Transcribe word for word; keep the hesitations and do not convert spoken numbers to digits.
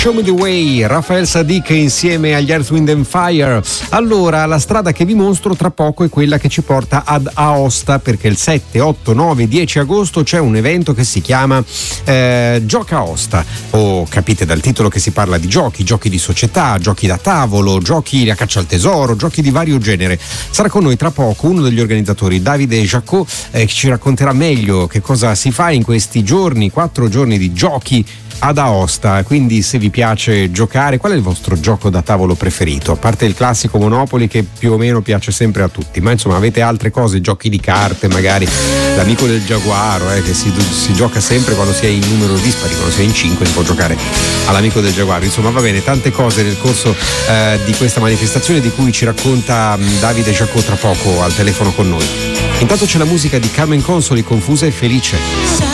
Show Me The Way, Rafael Sadiq insieme agli Earth, Wind and Fire. Allora, la strada che vi mostro tra poco è quella che ci porta ad Aosta, perché il sette, otto, nove, dieci agosto c'è un evento che si chiama eh, Gioca Aosta. O capite dal titolo che si parla di giochi, giochi di società, giochi da tavolo, giochi a caccia al tesoro, giochi di vario genere. Sarà con noi tra poco uno degli organizzatori, Davide Jacot, eh, che ci racconterà meglio che cosa si fa in questi giorni, quattro giorni di giochi ad Aosta. Quindi se vi piace giocare, qual è il vostro gioco da tavolo preferito? A parte il classico Monopoly che più o meno piace sempre a tutti, ma insomma avete altre cose, giochi di carte, magari l'amico del giaguaro, eh, che si, si gioca sempre quando si è in numero dispari, quando si è in cinque si può giocare all'amico del giaguaro. Insomma va bene, tante cose nel corso eh, di questa manifestazione di cui ci racconta mh, Davide Jacot tra poco al telefono con noi. Intanto c'è la musica di Carmen Consoli, Confusa e Felice.